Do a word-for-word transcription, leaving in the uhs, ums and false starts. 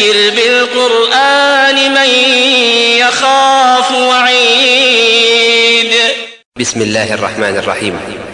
فذكر بالقرآن من يخاف وعيد. بسم الله الرحمن الرحيم.